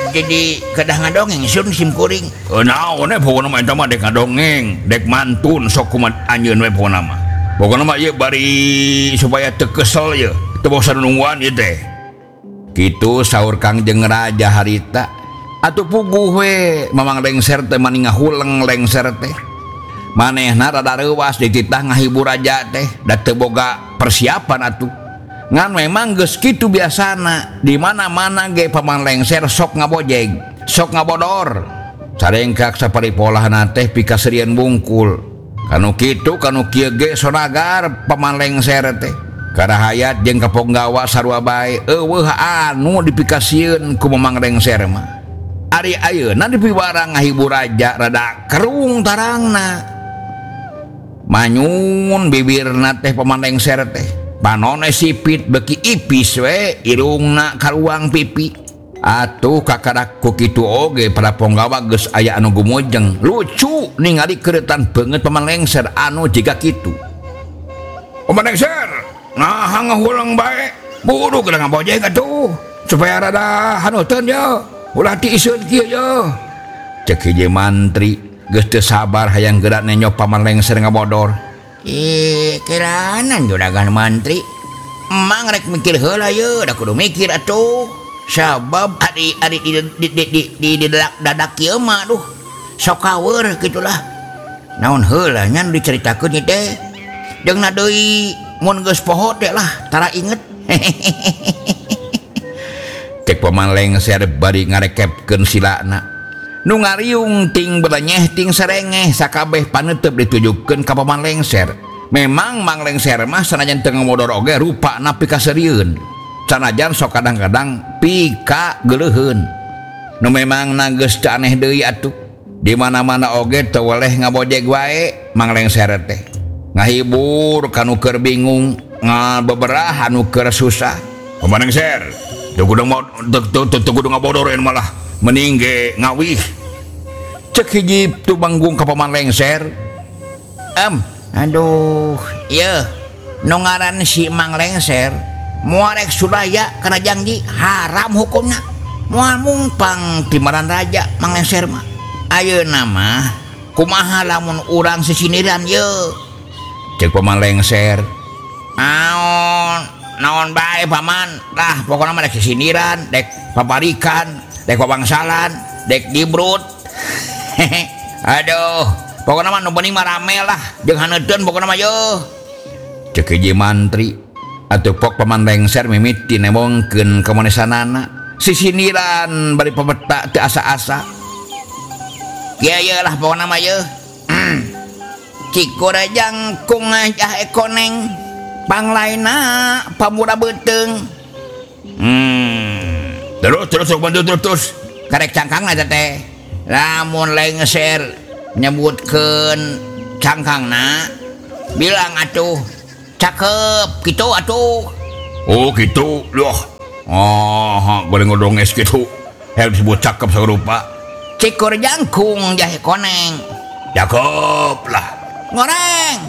jadi kedah ngadongeng sun sim kuring. Naon pokona mah eta mah dek ngadongeng, dek mantun sok kumat anjeun we pokona mah. Pokona mah ieu bari supaya teu kesel ye, teu bosan nungguan ieu teh. Kitu saur Kangjeng Raja harita. Atuh puguh we mamang lengser teh mani ngahuleng lengser teh. Manehna rada reuwas dititah ngahibur raja teh da teu boga persiapan atuh. Ngan memang geus kitu biasana di mana-mana ge pamang lengser sok ngabojeg, sok ngabodor. Sarengkak saparipolahna teh pikaserian bungkul. Kanu kitu kanu kieu ge sonagar pamang lengser teh. Karahayat jeung kaponggawa sarua bae eueuh anu dipikasieun ku mamang lengser mah. Ari ayeuna dipiwarang ngahibur raja rada kerung tarangna. Manyun bibirna teh pamang lengser teh. Panone sipit beki ipis we irungna karuang pipi. Atuh kakarak ku kitu oge para ponggawa geus aya anu gumujeng. Lucu ningali keuretan beungeut pamang lengser anu jiga kitu. Pamang lengser, nah ngahulang bae. Buru geus ngabojeg atuh supaya rada hanuteun ye. Ulah tiiseun kieu ye. Cek hiji mantri geus teu sabar hayang geura nenyok pamang lengser ngabodor. Kiranan juragan mantri emang rek mikir heula ye da kudu mikir atuh sabab ari di dadak kieu mah duh sok kawer gitulah naon heula nyan diceritakeun ieu teh jeung deui mun geus poho teh lah tara inget. Cek pamang lengser bari ngarekepkeun silana nu ngariung ting beranyeh ting serengeh sakabeh paneuteup ditujukeun ka pamang lengser. Memang mang lengser mah sanajan teu ngamodor oge rupana pikaseureun. Sanajan sok kadang-kadang pika geuleuheun. Nu memang geus teu aneh deui atuh. Di mana-mana oge teu weleh ngabojeg wae mang lengser teh. Ngahibur kanu keur bingung, ngabeberah anu keur susah. Pamang lengser, teu kudu ngabodoreun malah mending ge ngawih. Cek hiji tubanggung ka pamang lengser. Aduh, ieu nu ngaran si Mang Lengser moal rek sulaya kana janji haram hukumna. Moal mungpang ti maran raja Mang Lengser mah. Ayeuna mah kumaha lamun urang sisiniran ye? Cek pamang lengser. Naon bae paman. Lah pokona mah rek sisiniran, dek paparikan, dek pabangsalan, dek dibrut. Aduh, pokona mah nu penting mah rame lah, jeung haneuteun pokona mah ye. Cek hiji mantri, atuh pok pamang lengser mimiti nemongkeun kamonesanana. Sisiniran bari pameta teu asa-asa. Kieu lah pokona mah ye. Cikur jangkung jah ekoneng, panglaina pamura beuteung. Terus. Karek cangkangna teh. Lamun lengser nyebutkeun cangkangna bilang atuh cakep gitu atuh. Oh gitu loh. Boleh ngodonges gitu. Helm disebut cakep sarupa. Cikur jangkung jahe koneng. Cakep lah. Ngoreng.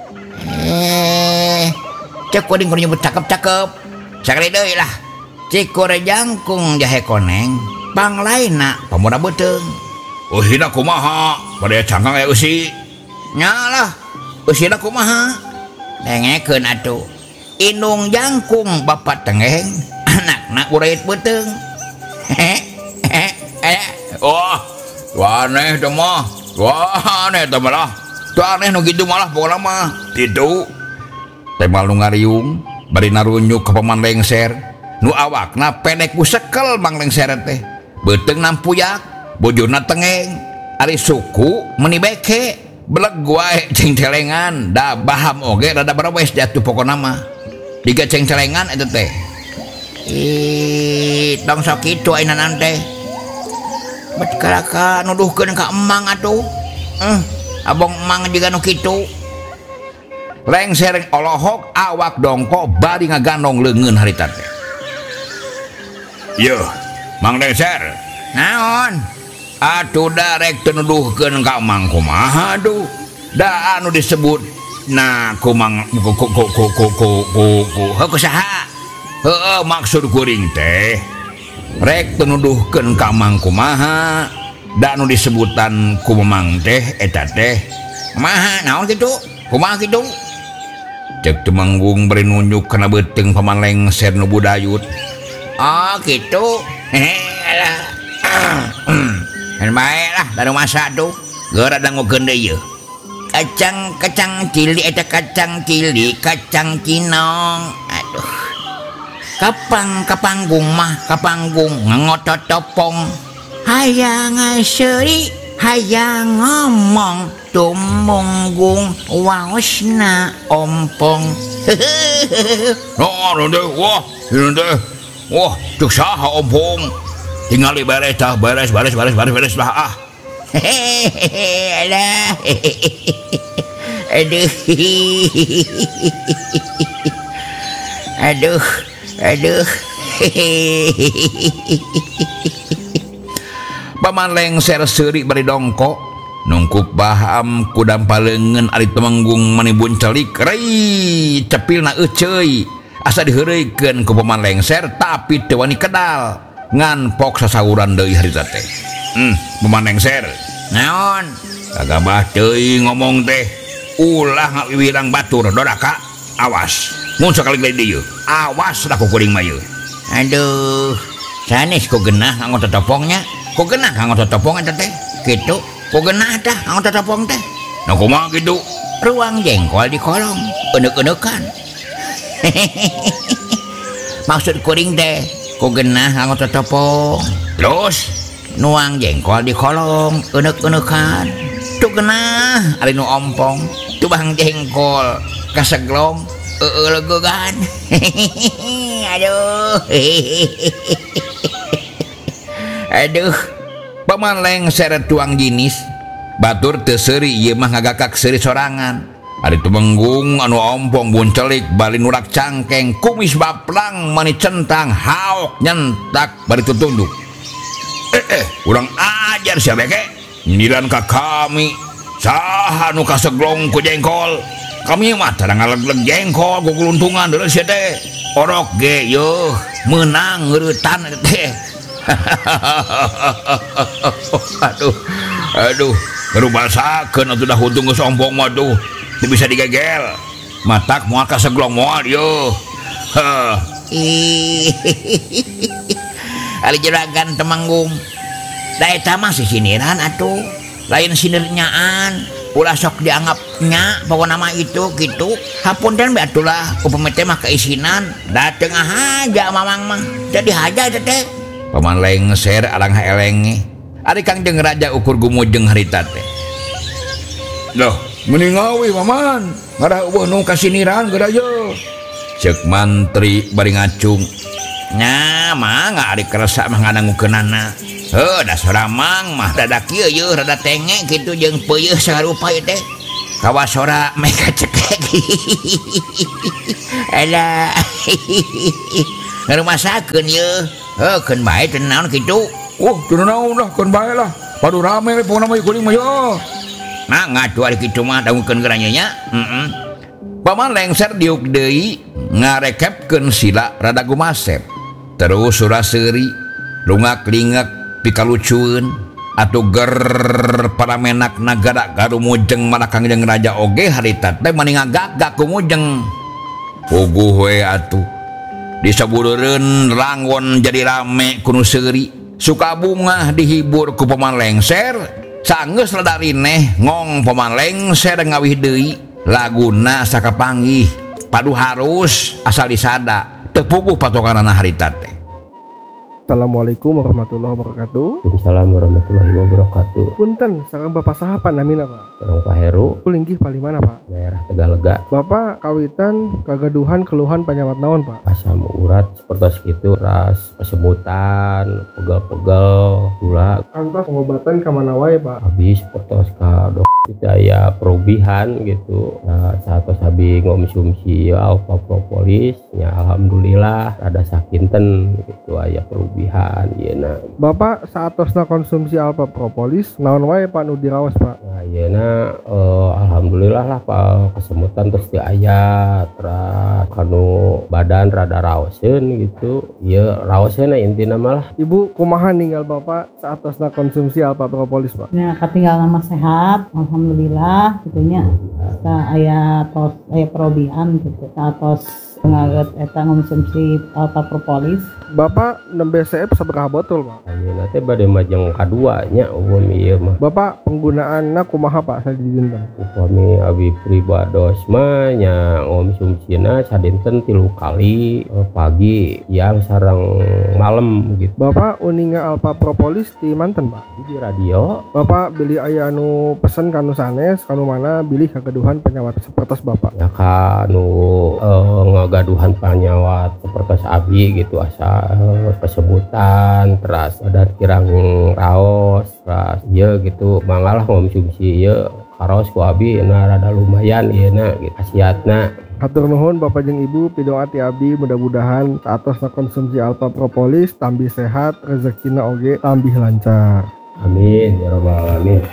Cek kuring nyebut cakep-cakep. Sakali deui lah. Cikur jangkung jahe koneng. Panglaina pamura beuteung. Usina kumaha? Pada cangkang ya usi. Nyalah. Usina kumaha? Dengekeun atuh. Indung jangkung bapak tengeng, anakna ureit beuteung. Aneh teh mah. Aneh teh malah. Teu aneh nu kitu malah pokona mah. Kitu. Temal nu ngariung bari narunyuk ka pamang lengser. Nu awakna pendek busekel Mang Lengser teh. Beuteung nampuyak, bojona tengeng. Ari suku meuni beke, beleg wae ceng celengan, da baham oge rada barawes jatuh pokona mah. Diga ceng celengan eta teh. Tong sok kitu ayeuna teh. Bet kalaka nuduhkeun ka emang atuh. Abong emang juga nu kitu. Lengser olohok awak dongko bari ngagandong leungeun harita teh. Yeuh, Mang Lengser. Naon? Atuh da rek teu nuduhkeun ka emang kumaha atuh. Da anu disebut ku Mang ku saha? Heeh, maksud kuring teh rek tunuduhkeun ka Mang kumaha da nu disebutan ku Mamang teh eta teh Kumaha naon kitu? Kumaha kitu? cek Temanggung beri nunjuk kana beuteung paman lengser nu budayut. Oh gitu. Alah. Kan bae lah da masa tuh. Geura dangukeun deui yeuh. Kacang cilik eta kacang cilik, kacang cinong. Aduh. Kapanggung mah kapanggung ngotot topong. Hayang seuri, hayang ngomong tumunggung waosna ompong. No deh, wah cek saha ompong. Tinggal beres tah beres lah ah. Alah. Aduh. Aduh. Paman lengser seuri bari dongko nungkup baham kudam palengen ari Temanggung manibun celik rei cepilna euceuy asa diheureuikeun ku paman lengser tapi teu wani kedal ngan pok sasauran deui harita teh. Paman lengser Naon? kagabah teuing ngomong teh ulah ngawiwirang batur dodaka awas mun sakali di dieu awas dah ku kuring mah yeuh. Aduh. Sanes ku genah nganggo totopongnya. Ku genah nganggo totopong eta teh. Kitu. Ku genah tah nganggo totopong teh. Nah kumaha kitu? Ruang jengkol di kolong. Eneuk-eneukan. Maksud kuring teh ku genah nganggo totopong. Terus Nuang jengkol di kolong, eneuk-eneukan. Tu genah ari nu ompong, tubang jengkol kaseglong, legogan. Aduh. Aduh. paman lengser tuang jinis batur teu seuri ieu mah ngagakak seuri sorangan. Ari Temanggung anu ompong buncelik bali nurak cangkeng kumis baplang mani centang haok nyentak bari tutunduk. Urang ajar sia beke nyindiran ka kami saha nu kaseglong ku jengkol. Kami mah tara ngalegleg jengkol ku kuluntungan deuleu sia teh. Orok ge yeuh meunang ngeuretan teh. Aduh ngerubasakeun atuh dah untung geus ompong mah tuh teu bisa digegel. Matak moal kaseglong moal yeuh. Ali juragan Temanggung. Da eta mah sisiniran atuh. Lain sinirnyaan. Ulah sok dianggapnya pokona mah itu gitu. Hapunten be atulah upami teh mah keisinan. Da tengah haja mamang mah. Jadi haja eta teh. Paman lengser alang elenge. Ari Kangjeng Raja ukur gumujeng harita teh. Loh, mending ngawi paman. Ngadah eueuh nu kasiniran geura yeuh. Ceuk mantri bari ngacung. Nya mah ari keresa mah ngadangukeunana. Dasar mang mah dadak ieu yeuh rada tenge kitu jeung peuyeus sarupa ieu teh. Kawasora meka cekek. Alah. Ngarumasakeun yeuh. Keun bae teu naon kitu. Teu naon lah keun bae lah. Padu rame we pokona mah kuring mah yeuh. Nah ngatu ari kitu mah dangukeun geuranya nya. Paman lengser diuk deui ngarekepkeun sila rada gumasep. Terus surah seuri lungak-lingak pikalucueun atuh ger paramenak nagara garumujeng mana Kangjeng Raja oge harita teh mani ngagagak kumujeng. Puguh we atuh disabuleureun rangon jadi rame ku nu seuri. Sukabungah dihibur ku paman lengser sanggeus rada rineh ngong paman lengser ngawih deui laguna sakapanggih padu harus asal disada teu puguh patokanana harita teh. Assalamualaikum warahmatullahi wabarakatuh. Waalaikumsalam warahmatullahi wabarakatuh. Punten, sareng Bapak saha namina Pak? Sareng Pak Heru, Linggih palimana Pak? daerah Tegalega. Bapak kawitan kagaduhan keluhan penyawat naon Pak? Asam urat seperti itu, ras, kesemutan, pegel-pegel, gula. Kantos pengobatan kemana wae Pak? Habis seperti ka dokter ya perubihan gitu. Nah, saat sabi ngomsumsi alfa propolis, ya alhamdulillah ada sakinten gitu aya perubihan yeuna. Bapak saat tosna konsumsi alfa propolis naon wae Pak nu diraos Pak? Nah, yeuna alhamdulillah lah Pak kesemutan terus di aya terus kanu badan rada raoseun gitu. Ya raoseun intina malah. Ibu kumaha ninggal Bapak saatosna konsumsi Alpha Propolis Pak? Ya katinggal nama sehat, alhamdulillah gitunya. Aya tos aya perobihan gitu. Satos ngaget eta ngonsumsi Alpha Propolis. Bapak nembe CF sabaraha botol Pak? Ayeuna teh bade majeng kadua nya upami ieu mah. Bapak penggunaanna kumaha Pak sadinten? Upami abi pribados mah nya ngonsumsina sadinten 3 kali pagi, siang sareng malam gitu. Bapak uninga Alpha Propolis di manten Pak? Di radio. Bapak beli aya anu pesen kanu sanes kanu mana bilih kagaduhan penyawat sapertos Bapak? Ya kanu ngagaduhan penyawat sapertos abi gitu asa kesebutan terus ada kirang raos terus ya gitu mangalah konsumsi ya karos ku abi na rada lumayan ieu na gitu khasiatna. Hatur nuhun Bapak jeung Ibu pidong ati abdi mudah-mudahan saatosna konsumsi Alpha Propolis tambih sehat rezekina oge tambih lancar. Amin ya rabbal alamin.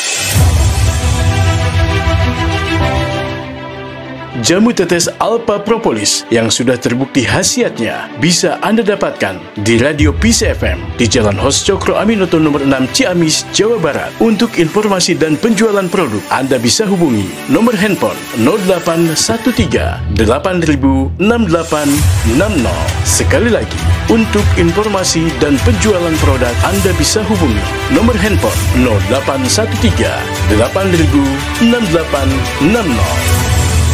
Jamu tetes Alpha Propolis yang sudah terbukti khasiatnya bisa Anda dapatkan di Radio Peace FM di Jalan Hos Cokro Aminoto nomor 6 Ciamis, Jawa Barat. Untuk informasi dan penjualan produk, Anda bisa hubungi nomor handphone 0813 8000 6860. Sekali lagi, untuk informasi dan penjualan produk, Anda bisa hubungi nomor handphone 0813 8000 6860.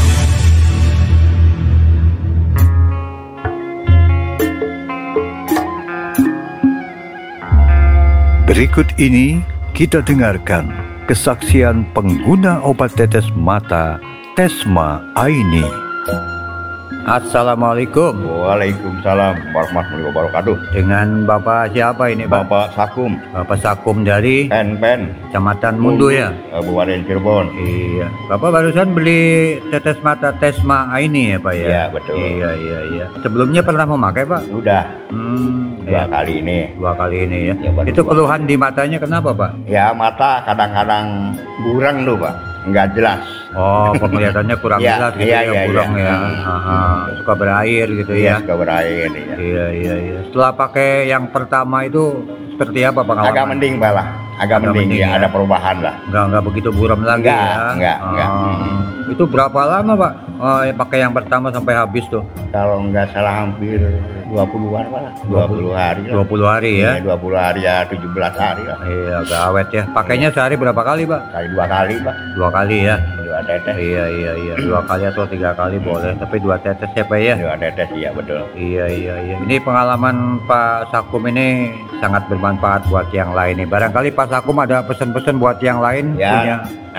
Berikut ini kita dengarkan kesaksian pengguna obat tetes mata Tesma Aini. Assalamualaikum. Waalaikumsalam warahmatullahi wabarakatuh. Dengan Bapak siapa ini, Pak? Bapak Sakum, Bapak Sakum dari Pen, Kecamatan Mundu ya? Kabupaten Cirebon. Iya. Bapak barusan beli tetes mata Tesma Aini ya, Pak ya? Iya, betul. Iya. Sebelumnya pernah memakai, Pak? Udah Iya. dua kali ini. Dua kali ini ya. Ya, baru Itu dua. keluhan di matanya kenapa, Pak? Ya mata kadang-kadang burang tuh Pak, nggak jelas. Oh, penglihatannya kurang Iya, jelas gitu iya, ya, iya, kurang iya. ya. Aha. Suka berair gitu ya. Suka berair ya. Iya. Setelah pakai yang pertama itu seperti apa pengalaman? Agak mending Pak lah, agak mending ya, ada perubahan lah. Enggak begitu buram lagi Enggak, ya. enggak. Itu berapa lama, Pak? Pakai yang pertama sampai habis tuh? Kalau nggak salah hampir 20-an Pak lah. 20 hari lah. 20 hari ya. Iya, 20 hari ya 17 hari lah. Iya, agak awet ya. Pakainya sehari berapa kali, Pak? Kali 2 kali Pak. 2 kali ya. 2 tetes. Iya. 2 kali atau 3 kali boleh, tapi 2 tetes ya, Pak ya. 2 tetes iya betul. Iya. Ini pengalaman Pak Sakum ini sangat bermanfaat buat yang lain nih. Barangkali Pak Sakum ada pesan-pesan buat yang lain Ya. punya.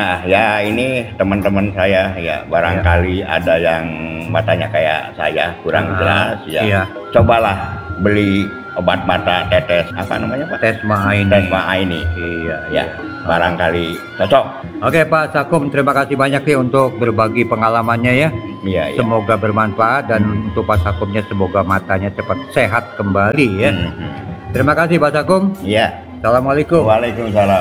Ya ini teman-teman saya ya barangkali ada yang matanya kayak saya kurang jelas ya. Iya. Cobalah beli obat mata tetes apa namanya Pak? Tesma Aini. Tesma Aini. Iya. Ya, barangkali cocok. Oke Pak Sakum, terima kasih banyak nih untuk berbagi pengalamannya ya. Iya. Semoga bermanfaat dan untuk Pak Sakumnya semoga matanya cepat sehat kembali ya. Terima kasih Pak Sakum. Iya. Assalamualaikum. Waalaikumsalam.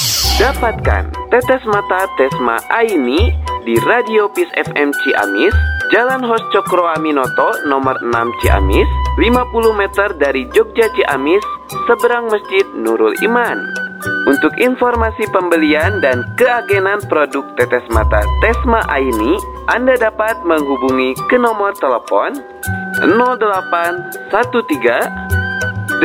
Dapatkan tetes mata Tesma Aini di Radio Peace FM Ciamis, Jalan Hos Cokro Aminoto nomor 6 Ciamis, 50 meter dari Jogja Ciamis, seberang Masjid Nurul Iman. Untuk informasi pembelian dan keagenan produk tetes mata Tesma Aini, Anda dapat menghubungi ke nomor telepon 0813 8000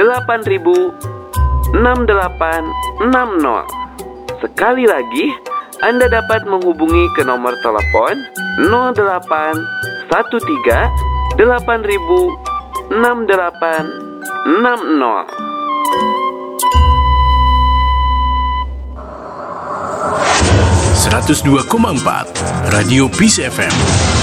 6860. Sekali lagi, Anda dapat menghubungi ke nomor telepon 0813 8000 6860. 102,4 Radio Peace FM.